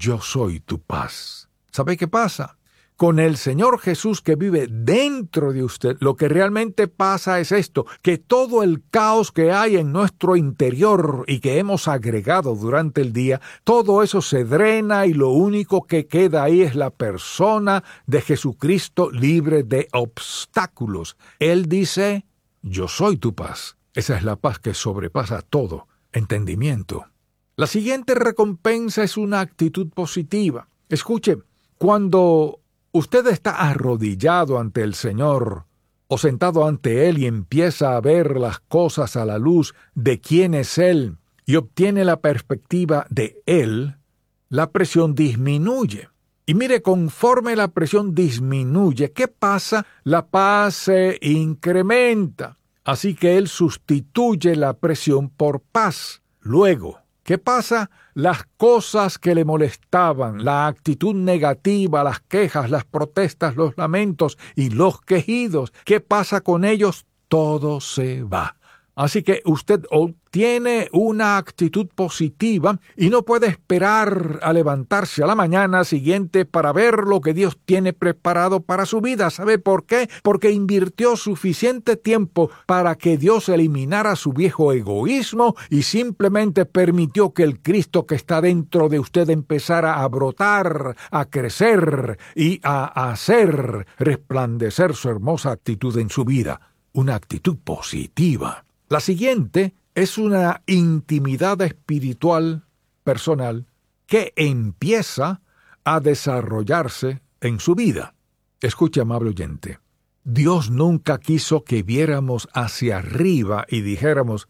yo soy tu paz. ¿Sabe qué pasa? Con el Señor Jesús que vive dentro de usted, lo que realmente pasa es esto, que todo el caos que hay en nuestro interior y que hemos agregado durante el día, todo eso se drena y lo único que queda ahí es la persona de Jesucristo libre de obstáculos. Él dice, yo soy tu paz. Esa es la paz que sobrepasa todo entendimiento. La siguiente recompensa es una actitud positiva. Escuche, cuando usted está arrodillado ante el Señor o sentado ante Él y empieza a ver las cosas a la luz de quién es Él y obtiene la perspectiva de Él, la presión disminuye. Y mire, conforme la presión disminuye, ¿qué pasa? La paz se incrementa. Así que Él sustituye la presión por paz. Luego, ¿qué pasa? Las cosas que le molestaban, la actitud negativa, las quejas, las protestas, los lamentos y los quejidos, ¿qué pasa con ellos? Todo se va. Así que usted obtiene una actitud positiva y no puede esperar a levantarse a la mañana siguiente para ver lo que Dios tiene preparado para su vida. ¿Sabe por qué? Porque invirtió suficiente tiempo para que Dios eliminara su viejo egoísmo y simplemente permitió que el Cristo que está dentro de usted empezara a brotar, a crecer y a hacer resplandecer su hermosa actitud en su vida. Una actitud positiva. La siguiente es una intimidad espiritual personal que empieza a desarrollarse en su vida. Escuche, amable oyente, Dios nunca quiso que viéramos hacia arriba y dijéramos,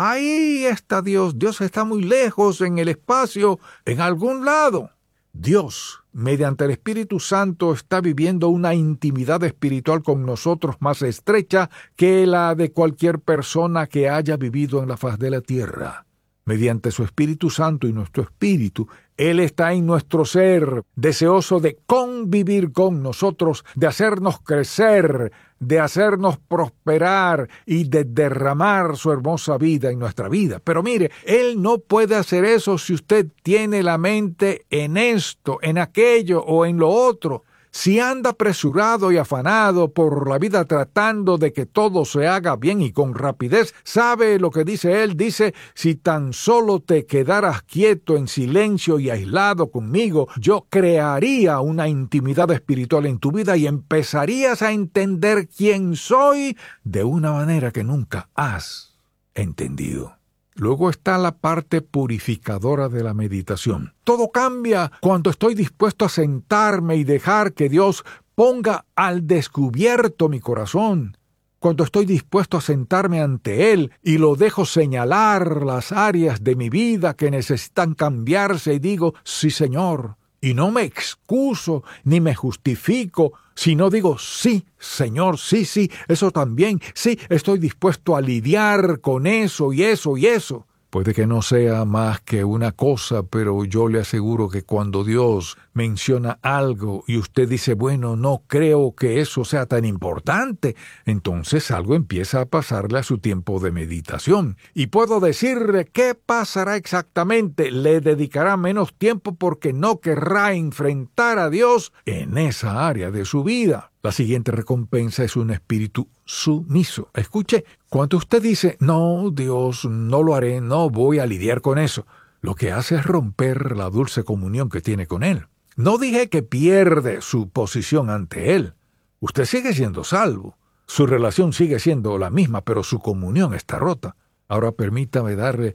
ahí está Dios, Dios está muy lejos en el espacio, en algún lado. Dios, mediante el Espíritu Santo, está viviendo una intimidad espiritual con nosotros más estrecha que la de cualquier persona que haya vivido en la faz de la tierra. Mediante su Espíritu Santo y nuestro espíritu, Él está en nuestro ser, deseoso de convivir con nosotros, de hacernos crecer, de hacernos prosperar y de derramar su hermosa vida en nuestra vida. Pero mire, Él no puede hacer eso si usted tiene la mente en esto, en aquello o en lo otro. Si anda apresurado y afanado por la vida tratando de que todo se haga bien y con rapidez, ¿sabe lo que dice Él? Dice, si tan solo te quedaras quieto en silencio y aislado conmigo, yo crearía una intimidad espiritual en tu vida y empezarías a entender quién soy de una manera que nunca has entendido. Luego está la parte purificadora de la meditación. Todo cambia cuando estoy dispuesto a sentarme y dejar que Dios ponga al descubierto mi corazón. Cuando estoy dispuesto a sentarme ante Él y lo dejo señalar las áreas de mi vida que necesitan cambiarse y digo, sí, Señor. Y no me excuso ni me justifico, sino digo, sí, Señor, sí, eso también, sí, estoy dispuesto a lidiar con eso y eso y eso. Puede que no sea más que una cosa, pero yo le aseguro que cuando Dios menciona algo y usted dice, bueno, no creo que eso sea tan importante, entonces algo empieza a pasarle a su tiempo de meditación. Y puedo decirle qué pasará exactamente. Le dedicará menos tiempo porque no querrá enfrentar a Dios en esa área de su vida. La siguiente recompensa es un espíritu sumiso. Escuche, cuando usted dice, no, Dios, no lo haré, no voy a lidiar con eso, lo que hace es romper la dulce comunión que tiene con Él. No dije que pierde su posición ante Él. Usted sigue siendo salvo. Su relación sigue siendo la misma, pero su comunión está rota. Ahora permítame darle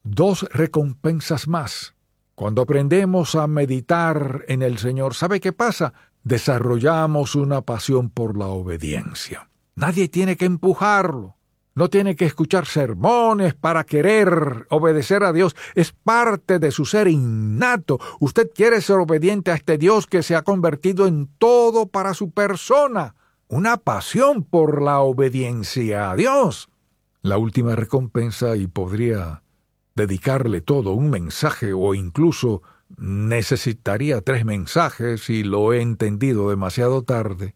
2 recompensas más. Cuando aprendemos a meditar en el Señor, ¿sabe qué pasa? Desarrollamos una pasión por la obediencia. Nadie tiene que empujarlo. No tiene que escuchar sermones para querer obedecer a Dios. Es parte de su ser innato. Usted quiere ser obediente a este Dios que se ha convertido en todo para su persona. Una pasión por la obediencia a Dios. La última recompensa, y podría dedicarle todo un mensaje o incluso necesitaría 3 mensajes y lo he entendido demasiado tarde.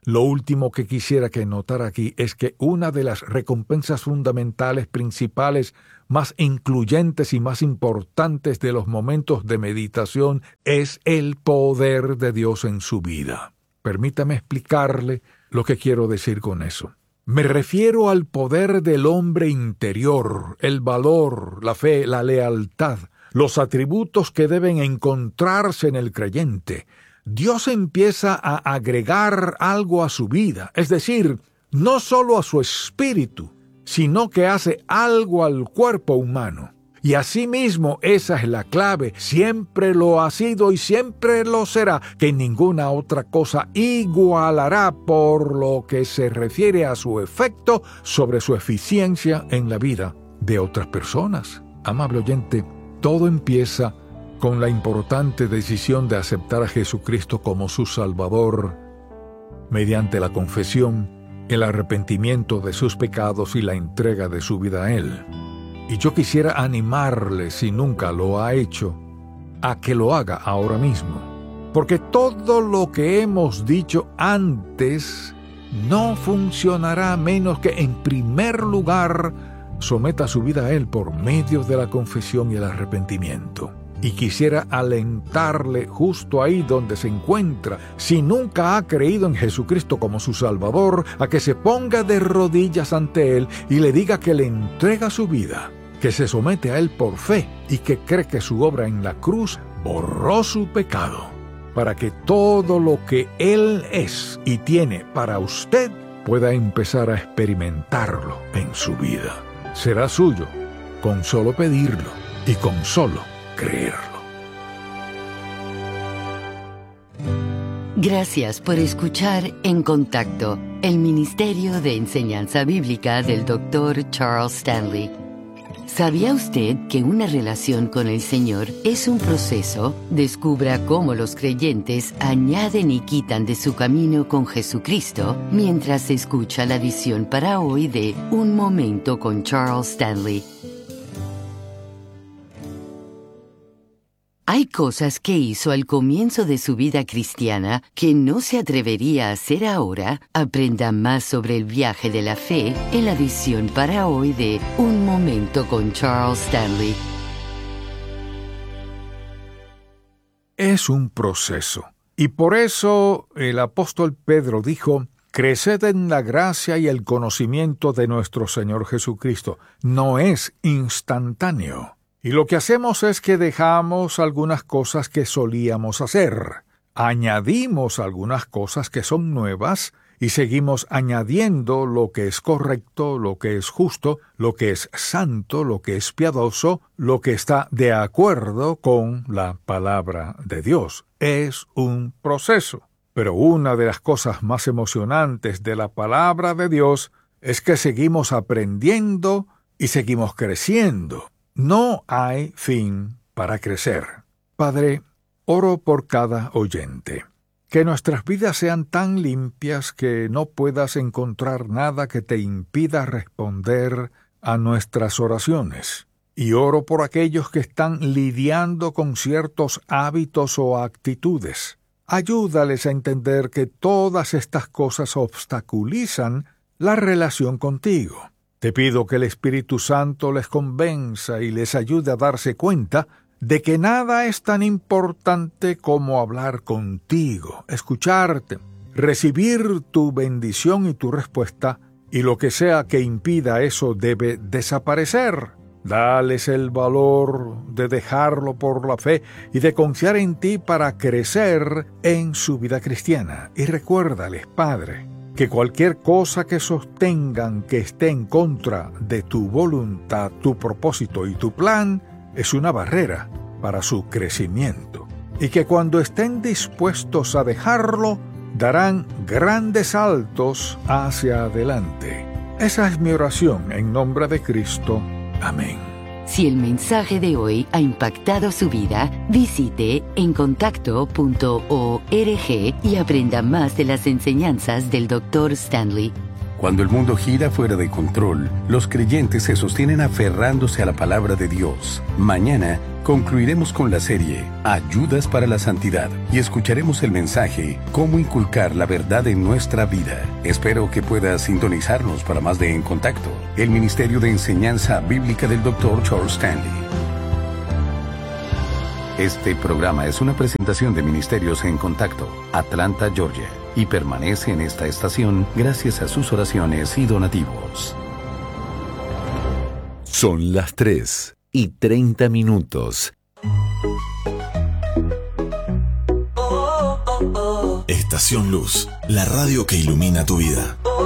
Lo último que quisiera que notara aquí es que una de las recompensas fundamentales, principales, más incluyentes y más importantes de los momentos de meditación es el poder de Dios en su vida. Permítame explicarle lo que quiero decir con eso. Me refiero al poder del hombre interior, el valor, la fe, la lealtad, los atributos que deben encontrarse en el creyente. Dios empieza a agregar algo a su vida, es decir, no solo a su espíritu, sino que hace algo al cuerpo humano. Y asimismo, esa es la clave, siempre lo ha sido y siempre lo será, que ninguna otra cosa igualará por lo que se refiere a su efecto sobre su eficiencia en la vida de otras personas. Amable oyente, todo empieza con la importante decisión de aceptar a Jesucristo como su Salvador mediante la confesión, el arrepentimiento de sus pecados y la entrega de su vida a Él. Y yo quisiera animarle, si nunca lo ha hecho, a que lo haga ahora mismo. Porque todo lo que hemos dicho antes no funcionará a menos que, en primer lugar, someta su vida a Él por medio de la confesión y el arrepentimiento. Y quisiera alentarle justo ahí donde se encuentra, si nunca ha creído en Jesucristo como su Salvador, a que se ponga de rodillas ante Él y le diga que le entrega su vida, que se somete a Él por fe y que cree que su obra en la cruz borró su pecado, para que todo lo que Él es y tiene para usted pueda empezar a experimentarlo en su vida. Será suyo con solo pedirlo y con solo creerlo. Gracias por escuchar En Contacto, el Ministerio de Enseñanza Bíblica del Dr. Charles Stanley. ¿Sabía usted que una relación con el Señor es un proceso? Descubra cómo los creyentes añaden y quitan de su camino con Jesucristo mientras escucha la edición para hoy de Un Momento con Charles Stanley. Hay cosas que hizo al comienzo de su vida cristiana que no se atrevería a hacer ahora. Aprenda más sobre el viaje de la fe en la edición para hoy de Un Momento con Charles Stanley. Es un proceso. Y por eso el apóstol Pedro dijo: creced en la gracia y el conocimiento de nuestro Señor Jesucristo. No es instantáneo. Y lo que hacemos es que dejamos algunas cosas que solíamos hacer, añadimos algunas cosas que son nuevas y seguimos añadiendo lo que es correcto, lo que es justo, lo que es santo, lo que es piadoso, lo que está de acuerdo con la palabra de Dios. Es un proceso. Pero una de las cosas más emocionantes de la palabra de Dios es que seguimos aprendiendo y seguimos creciendo. No hay fin para crecer. Padre, oro por cada oyente. Que nuestras vidas sean tan limpias que no puedas encontrar nada que te impida responder a nuestras oraciones. Y oro por aquellos que están lidiando con ciertos hábitos o actitudes. Ayúdales a entender que todas estas cosas obstaculizan la relación contigo. Te pido que el Espíritu Santo les convenza y les ayude a darse cuenta de que nada es tan importante como hablar contigo, escucharte, recibir tu bendición y tu respuesta, y lo que sea que impida eso debe desaparecer. Dales el valor de dejarlo por la fe y de confiar en ti para crecer en su vida cristiana. Y recuérdales, Padre, que cualquier cosa que sostengan que esté en contra de tu voluntad, tu propósito y tu plan es una barrera para su crecimiento. Y que cuando estén dispuestos a dejarlo, darán grandes saltos hacia adelante. Esa es mi oración en nombre de Cristo. Amén. Si el mensaje de hoy ha impactado su vida, visite encontacto.org y aprenda más de las enseñanzas del Dr. Stanley. Cuando el mundo gira fuera de control, los creyentes se sostienen aferrándose a la palabra de Dios. Mañana concluiremos con la serie Ayudas para la Santidad y escucharemos el mensaje Cómo inculcar la verdad en nuestra vida. Espero que puedas sintonizarnos para más de En Contacto, el Ministerio de Enseñanza Bíblica del Dr. Charles Stanley. Este programa es una presentación de Ministerios En Contacto, Atlanta, Georgia, y permanece en esta estación gracias a sus oraciones y donativos. Son las 3:30. Estación Luz, la radio que ilumina tu vida.